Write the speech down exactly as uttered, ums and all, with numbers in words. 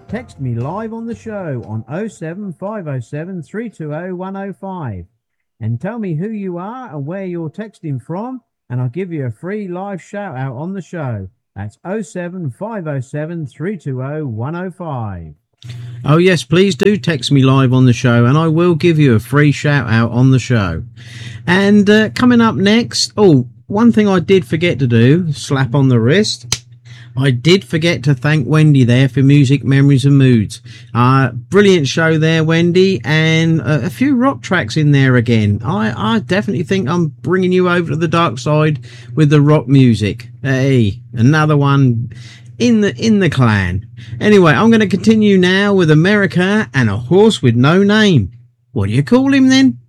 text me live on the show on oh seven five oh seven, three two oh, one oh five and tell me who you are and where you're texting from, and I'll give you a free live shout out on the show. That's oh seven five oh seven, three two oh, one oh five. Oh, yes, please do text me live on the show, and I will give you a free shout out on the show. And uh, coming up next, oh, one thing I did forget to do, slap on the wrist. I did forget to thank Wendy there for Music, Memories and Moods. Uh, brilliant show there, Wendy, and uh, a few rock tracks in there again. I, I definitely think I'm bringing you over to the dark side with the rock music. Hey, another one in the in the clan. Anyway, I'm going to continue now with America and a Horse with No Name. What do you call him then?